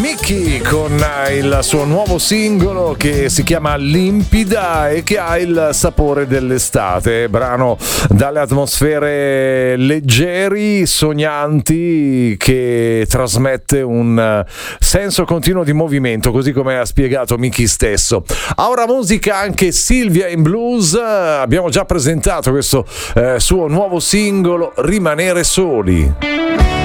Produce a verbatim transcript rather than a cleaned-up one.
Mickey con il suo nuovo singolo che si chiama Limpida e che ha il sapore dell'estate, brano dalle atmosfere leggeri, sognanti, che trasmette un senso continuo di movimento, così come ha spiegato Mickey stesso. A ora musica anche Silvia in Blues, abbiamo già presentato questo eh, suo nuovo singolo Rimanere soli.